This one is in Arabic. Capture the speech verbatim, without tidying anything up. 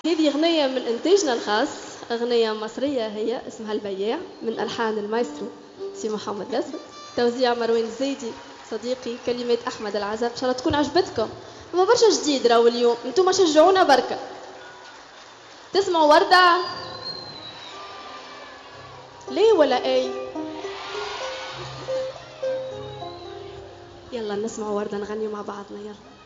هذه أغنية من إنتاجنا الخاص، أغنية مصرية هي اسمها البياع، من ألحان المايسترو سي محمد الأسود، توزيع مروان الزيدي صديقي، كلمات أحمد العزب. إن شاء الله تكون عجبتكم. ما برشا جديد راهو اليوم، انتم شجعونا بركة. تسمعوا وردة؟ ليه ولا أي؟ يلا نسمعوا وردة، نغني مع بعضنا. يلا